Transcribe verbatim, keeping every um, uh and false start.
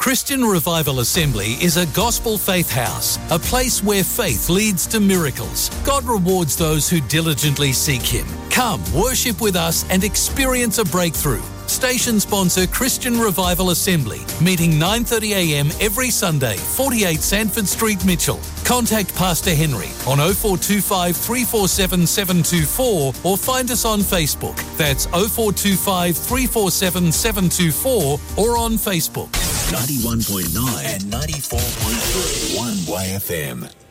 Christian Revival Assembly is a gospel faith house, a place where faith leads to miracles. God rewards those who diligently seek Him. Come, worship with us and experience a breakthrough. Station sponsor Christian Revival Assembly, meeting nine thirty a m every Sunday, forty-eight Sanford Street, Mitchell. Contact Pastor Henry on oh four two five, three four seven, seven two four or find us on Facebook. That's oh four two five, three four seven, seven two four or on Facebook. ninety-one point nine and ninety-four point three One Y F M.